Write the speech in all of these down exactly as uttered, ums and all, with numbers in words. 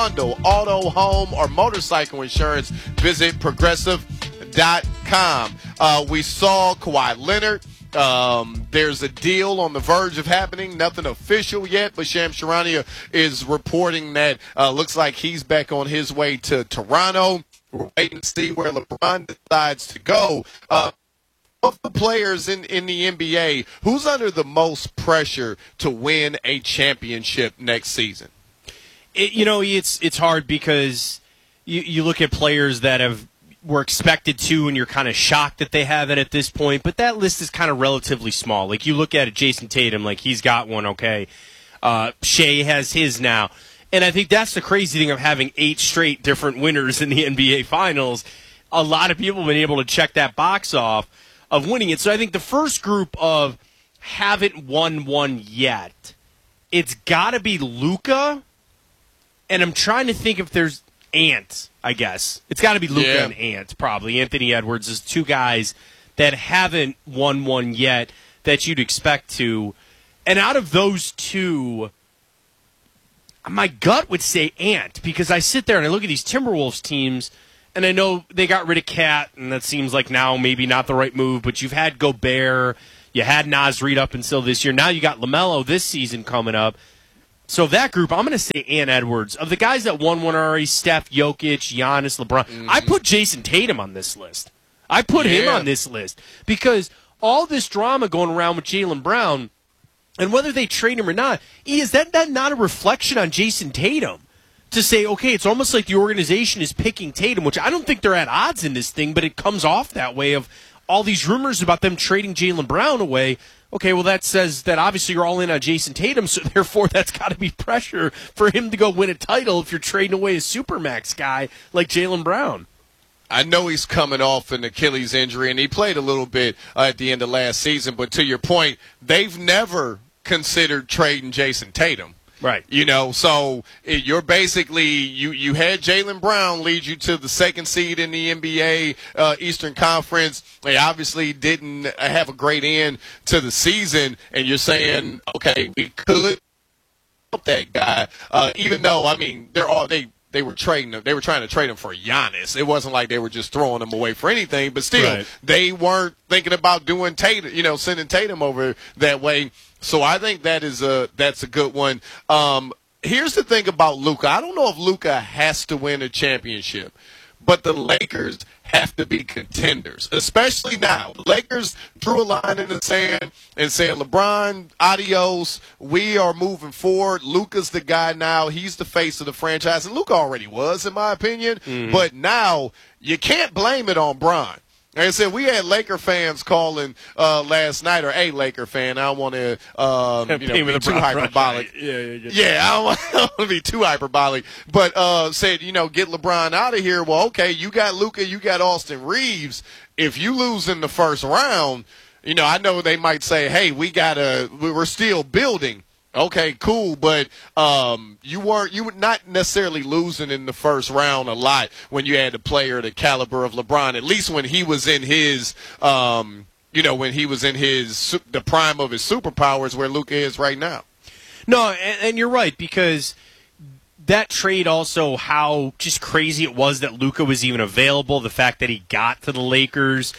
bundle, auto, home, or motorcycle insurance, visit progressive dot com. Uh, we saw Kawhi Leonard. Um, there's a deal on the verge of happening. Nothing official yet, but Shams Charania is reporting that uh, looks like he's back on his way to Toronto. We're waiting to see where LeBron decides to go. Uh, of the players in, in the N B A, who's under the most pressure to win a championship next season? It, you know, it's it's hard because you, you look at players that have were expected to, and you're kind of shocked that they haven't at this point. But that list is kind of relatively small. Like, you look at it, Jason Tatum, like, he's got one, okay. Uh, Shea has his now. And I think that's the crazy thing of having eight straight different winners in the N B A Finals. A lot of people have been able to check that box off of winning it. So I think the first group of haven't won one yet, it's got to be Luka. And I'm trying to think if there's Ant, I guess. It's got to be Luka yeah. and Ant, probably. Anthony Edwards is two guys that haven't won one yet that you'd expect to. And out of those two, my gut would say Ant, because I sit there and I look at these Timberwolves teams, and I know they got rid of Cat, and that seems like now maybe not the right move, but you've had Gobert, you had Naz Reid up until this year. Now you got LaMelo this season coming up. So that group, I'm going to say Ant Edwards. Of the guys that won one already, Steph, Jokic, Giannis, LeBron, mm-hmm. I put Jason Tatum on this list. I put yeah. him on this list because all this drama going around with Jaylen Brown, and whether they trade him or not, is that, that not a reflection on Jason Tatum? To say, okay, it's almost like the organization is picking Tatum, which I don't think they're at odds in this thing, but it comes off that way of all these rumors about them trading Jaylen Brown away. Okay, well, that says that obviously you're all in on Jason Tatum, so therefore that's got to be pressure for him to go win a title if you're trading away a Supermax guy like Jaylen Brown. I know he's coming off an Achilles injury, and he played a little bit uh, at the end of last season, but to your point, they've never considered trading Jason Tatum. Right. You know, so it, you're basically, you, you had Jaylen Brown lead you to the second seed in the N B A uh, Eastern Conference. They obviously didn't have a great end to the season, and you're saying, okay, we could help that guy, uh, even though, I mean, they're all, they, they were trading him, they were trying to trade him for Giannis. It wasn't like they were just throwing him away for anything, but still, right. they weren't thinking about doing Tatum, you know, sending Tatum over that way. So I think that is a that's a good one. Um, here's the thing about Luka. I don't know if Luka has to win a championship, but the Lakers have to be contenders, especially now. The Lakers drew a line in the sand and said, LeBron, adios. We are moving forward. Luka's the guy now. He's the face of the franchise. And Luka already was, in my opinion. Mm-hmm. But now you can't blame it on Bron. Like I said, we had Laker fans calling uh, last night, or a Laker fan. I don't want to um, you know, be too hyperbolic. Yeah, yeah, yeah. yeah, I don't want to be too hyperbolic. But uh, said, you know, get LeBron out of here. Well, okay, you got Luka, you got Austin Reeves. If you lose in the first round, you know, I know they might say, hey, we gotta, we're still building. Okay, cool, but um, you weren't you were not necessarily losing in the first round a lot when you had a player the caliber of LeBron. At least when he was in his, um, you know, when he was in his the prime of his superpowers, where Luka is right now. No, and, and you're right, because that trade also how just crazy it was that Luka was even available. The fact that he got to the Lakers,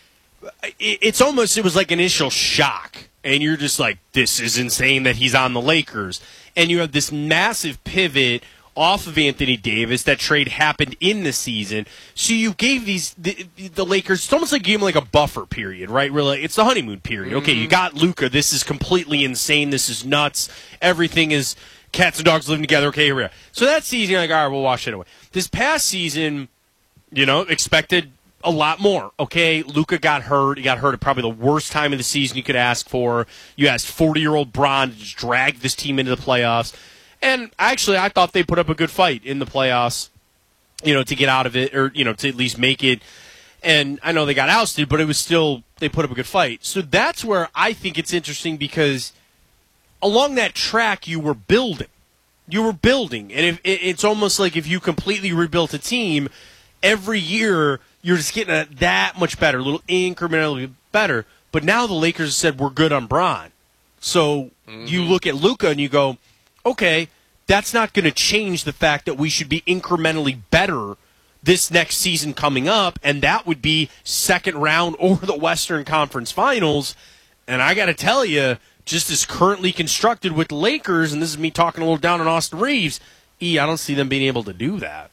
it, it's almost it was like initial shock. And you're just like, this is insane that he's on the Lakers. And you have this massive pivot off of Anthony Davis. That trade happened in the season. So you gave these the, the Lakers, it's almost like you gave them like a buffer period, right? Really, it's the honeymoon period. Mm-hmm. Okay, you got Luka. This is completely insane. This is nuts. Everything is cats and dogs living together. Okay, here we are. So that season, you're like, all right, we'll wash it away. This past season, you know, expected a lot more. Okay, Luka got hurt. He got hurt at probably the worst time of the season you could ask for. You asked forty-year-old Bron to just drag this team into the playoffs. And actually, I thought they put up a good fight in the playoffs, you know, to get out of it, or, you know, to at least make it. And I know they got ousted, but it was still, they put up a good fight. So that's where I think it's interesting, because along that track, you were building. You were building. And if it's almost like if you completely rebuilt a team, every year you're just getting a, that much better, a little incrementally better. But now the Lakers have said we're good on Bron. So mm-hmm. you look at Luka and you go, okay, that's not going to change the fact that we should be incrementally better this next season coming up, and that would be second round or the Western Conference Finals. And I got to tell you, just as currently constructed with the Lakers, and this is me talking a little down on Austin Reeves, E, I don't see them being able to do that.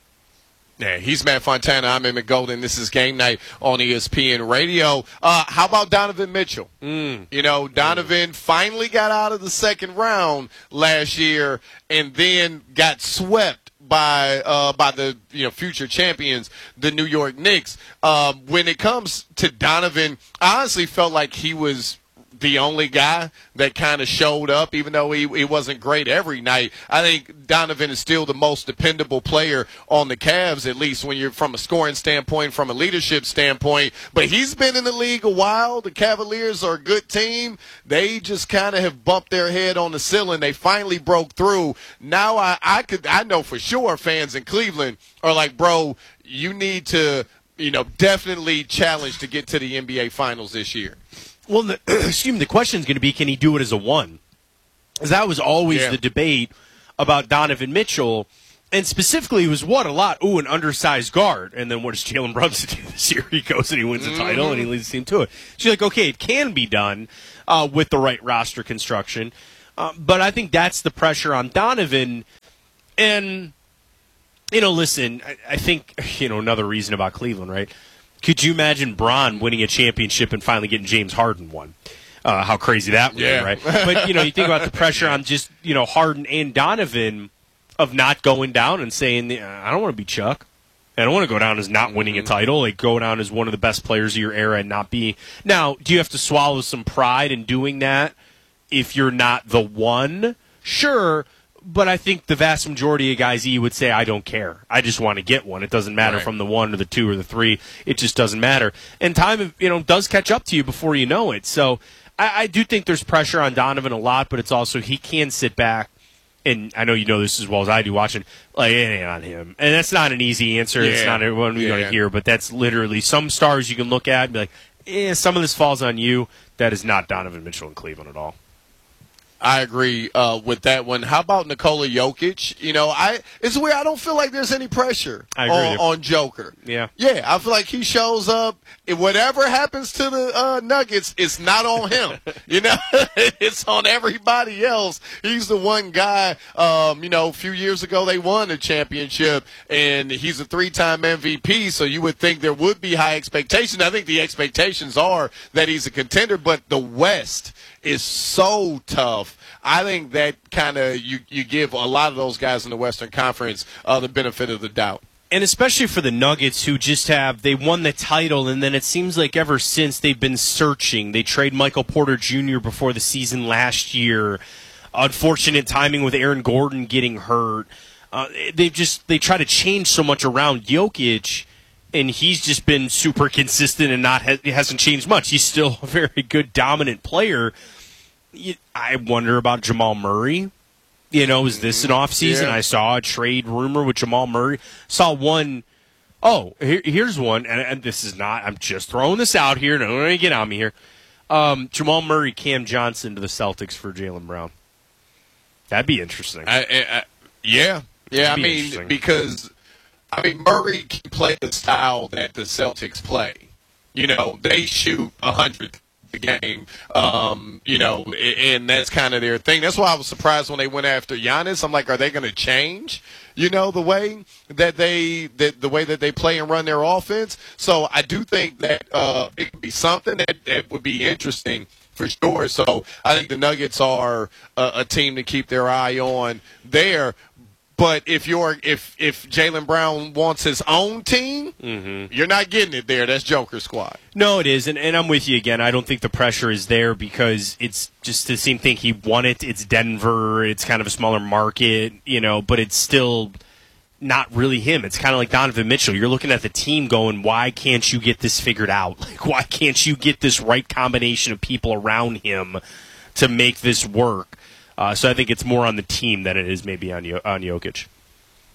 Yeah, he's Matt Fontana. I'm Emmett Golden. This is Game Night on E S P N Radio. Uh, how about Donovan Mitchell? Mm. You know, Donovan mm. finally got out of the second round last year and then got swept by uh, by the you know future champions, the New York Knicks. Um, when it comes to Donovan, I honestly felt like he was the only guy that kind of showed up, even though he, he wasn't great every night. I think Donovan is still the most dependable player on the Cavs, at least when you're from a scoring standpoint, from a leadership standpoint. But he's been in the league a while. The Cavaliers are a good team. They just kind of have bumped their head on the ceiling. They finally broke through. Now I, I could I know for sure fans in Cleveland are like, bro, you need to, you know, definitely challenge to get to the N B A Finals this year. Well, the, excuse me, the question is going to be, can he do it as a one? Because that was always yeah. the debate about Donovan Mitchell. And specifically, it was what a lot, ooh, an undersized guard. And then what does Jalen Brunson do this year? He goes and he wins the mm-hmm. title and he leads the team to it. So you're like, okay, it can be done uh, with the right roster construction. Uh, but I think that's the pressure on Donovan. And, you know, listen, I, I think, you know, another reason about Cleveland, right? Could you imagine Bron winning a championship and finally getting James Harden one? Uh, how crazy that would yeah. be, right? But, you know, you think about the pressure on just, you know, Harden and Donovan of not going down and saying, I don't want to be Chuck. I don't want to go down as not winning a title. Like, go down as one of the best players of your era and not be. Now, do you have to swallow some pride in doing that if you're not the one? Sure. But I think the vast majority of guys E would say, I don't care. I just want to get one. It doesn't matter right. from the one or the two or the three. It just doesn't matter. And time, you know, does catch up to you before you know it. So I, I do think there's pressure on Donovan a lot, but it's also he can sit back. And I know you know this as well as I do watching, like, it ain't on him. And that's not an easy answer. Yeah. It's not everyone we're yeah. going to hear, but that's literally some stars you can look at and be like, eh, some of this falls on you. That is not Donovan Mitchell in Cleveland at all. I agree uh, with that one. How about Nikola Jokic? You know, I it's weird. I don't feel like there's any pressure on, on Joker. Yeah, yeah. I feel like he shows up. And whatever happens to the uh, Nuggets, it's not on him. You know, it's on everybody else. He's the one guy. Um, you know, a few years ago they won a championship, and he's a three-time M V P. So you would think there would be high expectations. I think the expectations are that he's a contender, but the West is so tough. I think that kind of you, you give a lot of those guys in the Western Conference uh, the benefit of the doubt. And especially for the Nuggets, who just have, they won the title, and then it seems like ever since they've been searching. They trade Michael Porter Junior before the season last year. Unfortunate timing with Aaron Gordon getting hurt. Uh, they've just, they try to change so much around Jokic, and he's just been super consistent and not hasn't changed much. He's still a very good, dominant player. I wonder about Jamal Murray. You know, is this an offseason? Yeah. I saw a trade rumor with Jamal Murray. Saw one. Oh, here, here's one, and, and this is not. I'm just throwing this out here. Don't let me get on me here. Um, Jamal Murray, Cam Johnson to the Celtics for Jaylen Brown. That'd be interesting. I, I, yeah, yeah. That'd I be mean, because I mean Murray can play the style that the Celtics play. You know, they shoot a hundred the game, um, you know, and that's kind of their thing. That's why I was surprised when they went after Giannis. I'm like, are they going to change, you know, the way that they that the way that they play and run their offense? So I do think that uh, it could be something that, that would be interesting for sure. So I think the Nuggets are a, a team to keep their eye on there. But if you're if if Jaylen Brown wants his own team, mm-hmm. you're not getting it there. That's Joker squad. No, it is, and, and I'm with you again. I don't think the pressure is there because it's just the same thing. He won it. It's Denver. It's kind of a smaller market, you know, but it's still not really him. It's kind of like Donovan Mitchell. You're looking at the team going, why can't you get this figured out? Like, why can't you get this right combination of people around him to make this work? Uh, so I think it's more on the team than it is maybe on on Jokic.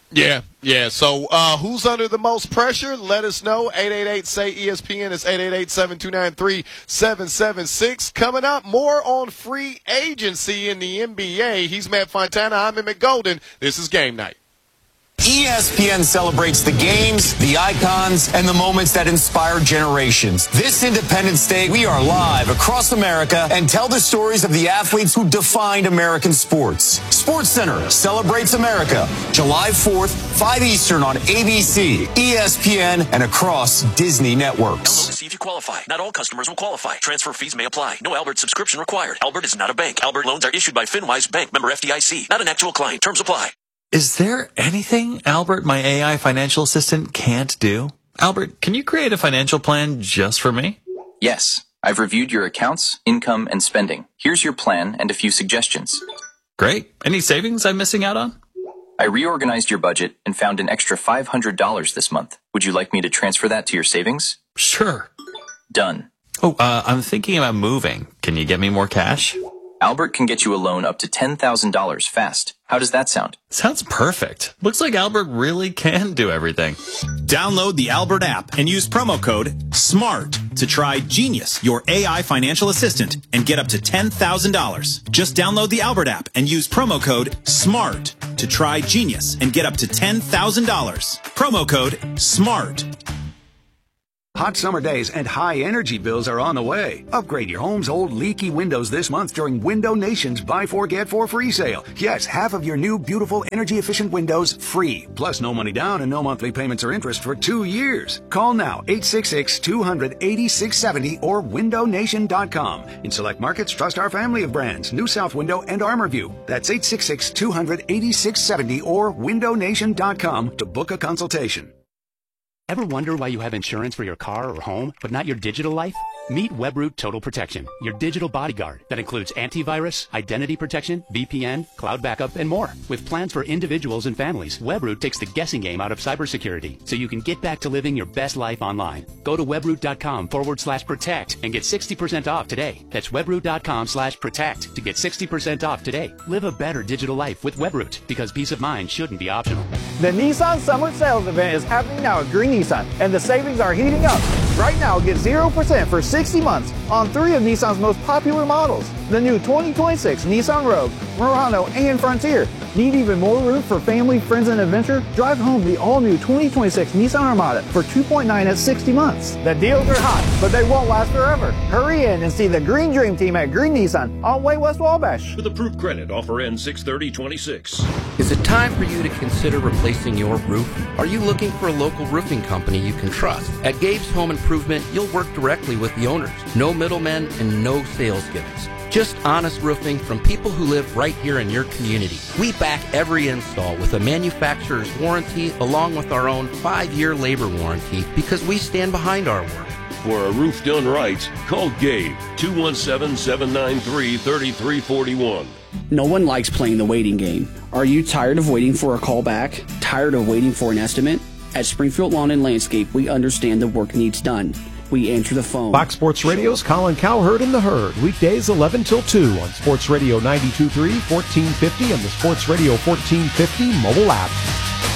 Yeah, yeah. So uh, who's under the most pressure? Let us know. eight eight eight, S A Y, E S P N. It's eight eight eight, seven two nine, three seven seven six. Coming up, more on free agency in the N B A. He's Matt Fontana. I'm Emmett Golden. This is Game Night. E S P N celebrates the games, the icons, and the moments that inspire generations. This Independence Day, we are live across America and tell the stories of the athletes who defined American sports. SportsCenter celebrates America, July fourth, five Eastern on A B C, E S P N, and across Disney networks. Download to see if you qualify. Not all customers will qualify. Transfer fees may apply. No Albert subscription required. Albert is not a bank. Albert loans are issued by FinWise Bank, member F D I C. Not an actual client. Terms apply. Is there anything Albert, my A I financial assistant, can't do? Albert, can you create a financial plan just for me? Yes. I've reviewed your accounts, income, and spending. Here's your plan and a few suggestions. Great. Any savings I'm missing out on? I reorganized your budget and found an extra five hundred dollars this month. Would you like me to transfer that to your savings? Sure. Done. Oh, uh, I'm thinking about moving. Can you get me more cash? Albert can get you a loan up to ten thousand dollars fast. How does that sound? Sounds perfect. Looks like Albert really can do everything. Download the Albert app and use promo code SMART to try Genius, your A I financial assistant, and get up to ten thousand dollars. Just download the Albert app and use promo code SMART to try Genius and get up to ten thousand dollars. Promo code SMART. Hot summer days and high energy bills are on the way. Upgrade your home's old leaky windows this month during Window Nation's Buy Four Get Four free sale. Yes, half of your new beautiful energy efficient windows free. Plus no money down and no monthly payments or interest for two years. Call now eight six six, two hundred, eighty-six seventy or window nation dot com. In select markets, trust our family of brands, New South Window and ArmorView. That's eight six six, two hundred, eighty-six seventy or window nation dot com to book a consultation. Ever wonder why you have insurance for your car or home, but not your digital life? Meet Webroot Total Protection, your digital bodyguard that includes antivirus, identity protection, V P N, cloud backup, and more. With plans for individuals and families, Webroot takes the guessing game out of cybersecurity so you can get back to living your best life online. Go to webroot.com forward slash protect and get sixty percent off today. That's webroot.com slash protect to get sixty percent off today. Live a better digital life with Webroot because peace of mind shouldn't be optional. The Nissan Summer Sales Event is happening now at Green Nissan, and the savings are heating up. Right now, get zero percent for sixty months on three of Nissan's most popular models. The new twenty twenty-six Nissan Rogue, Murano, and Frontier. Need even more room for family, friends, and adventure? Drive home the all-new twenty twenty-six Nissan Armada for two point nine at sixty months. The deals are hot, but they won't last forever. Hurry in and see the Green Dream Team at Green Nissan on Way West Wabash. With approved credit, offer ends six thirty twenty-six. Is it time for you to consider replacing your roof? Are you looking for a local roofing company you can trust? At Gabe's Home Improvement, you'll work directly with the owners. No middlemen and no sales gimmicks. Just honest roofing from people who live right here in your community. We back every install with a manufacturer's warranty along with our own five-year labor warranty because we stand behind our work. For a roof done right, call Gabe, two one seven, seven nine three, three three four one. No one likes playing the waiting game. Are you tired of waiting for a call back? Tired of waiting for an estimate? At Springfield Lawn and Landscape, we understand the work needs done. We answer the phone. Fox Sports Radio's Colin Cowherd in the Herd. Weekdays eleven till two on Sports Radio ninety-two point three, fourteen fifty, and the Sports Radio fourteen fifty mobile app.